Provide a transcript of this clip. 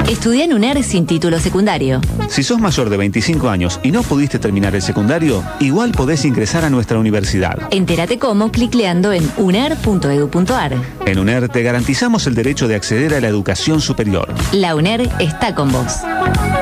Estudia en UNER sin título secundario. Si sos mayor de 25 años y no pudiste terminar el secundario, igual podés ingresar a nuestra universidad. Entérate cómo clicleando en uner.edu.ar. En UNER te garantizamos el derecho de acceder a la educación superior. La UNER está con vos.